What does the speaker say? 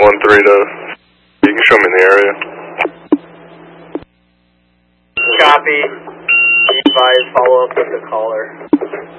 313 to... You can show me in the area. Copy. Be advised, follow up with the caller.